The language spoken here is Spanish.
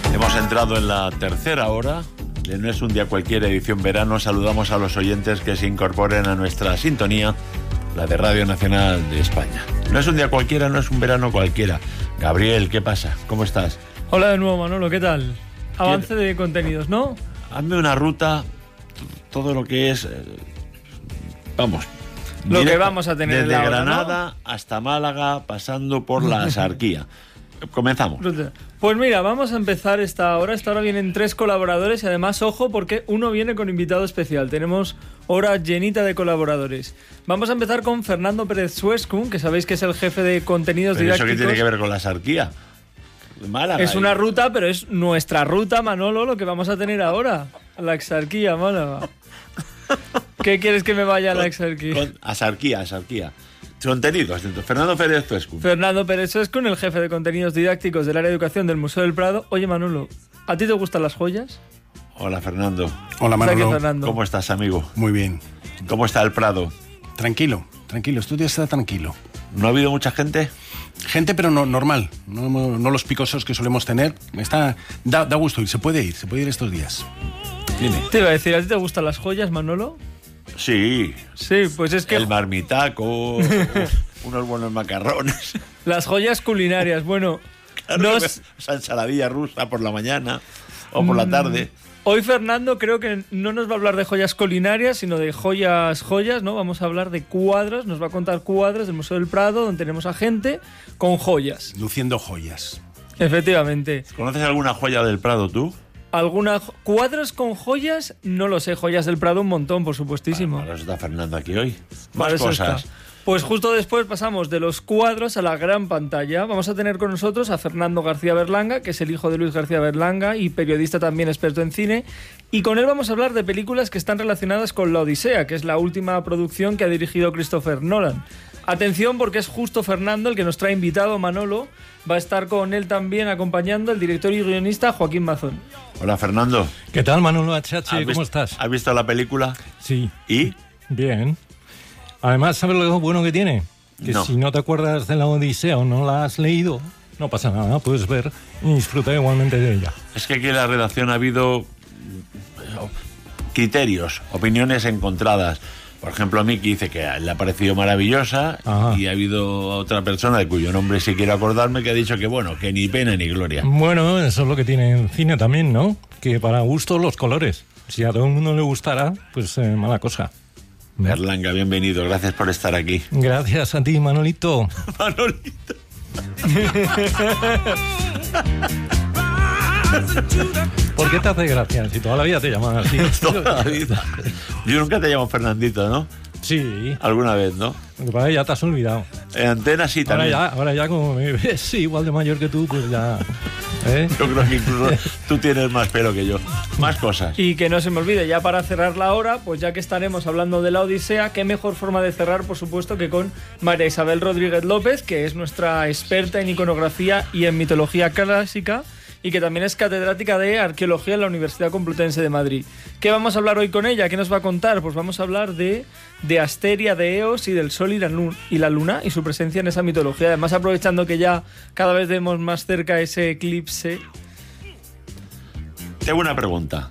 Hemos entrado en la tercera hora de No es un día cualquiera, edición verano. Saludamos a los oyentes que se incorporen a nuestra sintonía, la de Radio Nacional de España. No es un día cualquiera, no es un verano cualquiera. Gabriel, ¿qué pasa? ¿Cómo estás? Hola de nuevo, Manolo, ¿qué tal? Avance de contenidos, ¿no? Hazme una ruta, todo lo que es... vamos... Lo que vamos a tener desde en la hora, Granada, ¿no? Hasta Málaga, pasando por la Axarquía. Comenzamos. Pues mira, vamos a empezar esta hora. Esta hora vienen 3 colaboradores y además, ojo, porque uno viene con invitado especial. Tenemos hora llenita de colaboradores. Vamos a empezar con Fernando Pérez Suescun, que sabéis que es el jefe de contenidos ¿Pero didácticos. eso qué tiene que ver con la Axarquía? Málaga. Es una ruta, pero es nuestra ruta, Manolo, lo que vamos a tener ahora. La Axarquía, Málaga. ¿Qué quieres que me vaya a la Axarquía? Axarquía. Contenidos. Fernando Pérez Suescun. Fernando Pérez Suescun, el jefe de contenidos didácticos del área de educación del Museo del Prado. Oye, Manolo, ¿a ti te gustan las joyas? Hola, Fernando. Hola, Manolo. Fernando. ¿Cómo estás, amigo? Muy bien. ¿Cómo está el Prado? Tranquilo. Esto ya está tranquilo. ¿No ha habido mucha gente? Gente, pero no, normal. No los picosos que solemos tener. Da gusto ir. Se puede ir estos días. Dime. Te iba a decir, ¿a ti te gustan las joyas, Manolo? Sí. Sí, pues es que... El marmitaco, unos buenos macarrones. Las joyas culinarias, bueno... Claro, esa ensaladilla rusa por la mañana o por la tarde. Hoy Fernando creo que no nos va a hablar de joyas culinarias, sino de joyas, ¿no? Vamos a hablar de cuadros, nos va a contar cuadros del Museo del Prado, donde tenemos a gente con joyas. Luciendo joyas. Efectivamente. ¿Conoces alguna joya del Prado tú? ¿Cuadros con joyas? No lo sé, joyas del Prado un montón, por supuestísimo. Para eso está Fernando aquí hoy. Para Más eso cosas. está. Pues justo después pasamos de los cuadros a la gran pantalla. Vamos a tener con nosotros a Fernando García Berlanga, que es el hijo de Luis García Berlanga y periodista también experto en cine. Y con él vamos a hablar de películas que están relacionadas con La Odisea, que es la última producción que ha dirigido Christopher Nolan. Atención, porque es justo Fernando el que nos trae invitado, Manolo. Va a estar con él también acompañando el director y guionista Joaquín Mazón. Hola, Fernando. ¿Qué tal, Manolo HH? ¿Cómo estás? ¿Has visto la película? Sí. ¿Y? Bien. Además, ¿sabes lo bueno que tiene? Que No. si no te acuerdas de la Odisea o no la has leído, no pasa nada, puedes ver y disfrutar igualmente de ella. Es que aquí en la redacción ha habido criterios, opiniones encontradas. Por ejemplo, a mí que dice que le ha parecido maravillosa. Ajá. Y ha habido otra persona de cuyo nombre sí quiero acordarme que ha dicho que bueno, que ni pena ni gloria. Bueno, eso es lo que tiene el cine también, ¿no? Que para gusto los colores. Si a todo el mundo le gustara, pues mala cosa. Berlanga, bienvenido, gracias por estar aquí. Gracias a ti, Manolito. Manolito. ¿Por qué te hace gracia? Si toda la vida te llaman así. Toda la vida. Yo nunca te llamo Fernandito, ¿no? Sí. Alguna vez, ¿no? Lo que pasa es que ya te has olvidado. En antena sí también. Ahora ya como me ves igual de mayor que tú, pues ya... ¿eh? Yo creo que incluso tú tienes más pelo que yo. Más cosas. Y que no se me olvide, ya para cerrar la hora, pues ya que estaremos hablando de La Odisea, qué mejor forma de cerrar, por supuesto, que con María Isabel Rodríguez López, que es nuestra experta en iconografía y en mitología clásica, y que también es catedrática de Arqueología en la Universidad Complutense de Madrid. ¿Qué vamos a hablar hoy con ella? ¿Qué nos va a contar? Pues vamos a hablar de Asteria, de Eos y del Sol y la Luna y su presencia en esa mitología. Además, aprovechando que ya cada vez vemos más cerca ese eclipse. Tengo una pregunta.